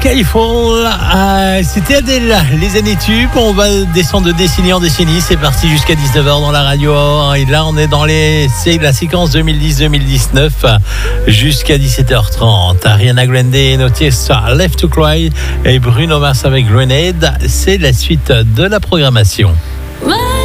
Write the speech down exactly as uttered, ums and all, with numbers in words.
Skyfall, euh, c'était Adèle, les années tubes. On va descendre de décennie en décennie. C'est parti jusqu'à dix-neuf heures dans la radio. Et là, on est dans les, c'est la séquence deux mille dix deux mille dix-neuf jusqu'à dix-sept heures trente. Ariana Grande, Notice, Left to Cry et Bruno Mars avec Grenade. C'est la suite de la programmation. Ouais.